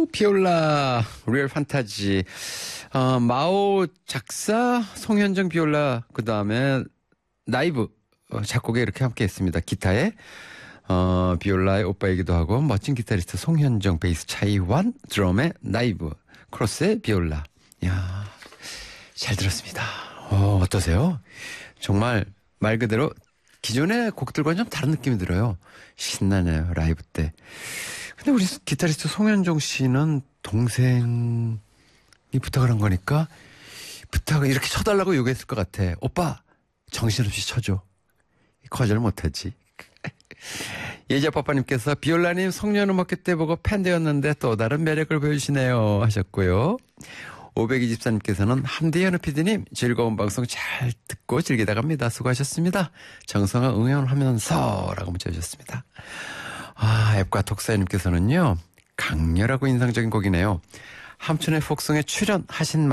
비올라, 리얼 판타지. 마오 작사, 송현정 비올라, 그 다음에 나이브 작곡에 이렇게 함께 했습니다. 기타에 비올라의 오빠이기도 하고 멋진 기타리스트 송현정, 베이스 차이완, 드럼의 나이브, 크로스의 비올라. 이야, 잘 들었습니다. 어떠세요? 정말 말 그대로 기존의 곡들과는 좀 다른 느낌이 들어요. 신나네요, 라이브 때. 근데 우리 기타리스트 송현정 씨는 동생이 부탁을 한 거니까 부탁을 이렇게 쳐달라고 요구했을 것 같아. 오빠, 정신없이 쳐줘. 거절 못하지. 예자빠빠님께서 비올라님 송년음악회 때 보고 팬 되었는데 또 다른 매력을 보여주시네요 하셨고요. 524님께서는 함대현우 PD님 즐거운 방송 잘 듣고 즐기다 갑니다. 수고하셨습니다. 정성아 응원하면서 라고 문자 주셨습니다. 앱과 독사님께서는요. 강렬하고 인상적인 곡이네요. 함춘의 폭성에 출연하신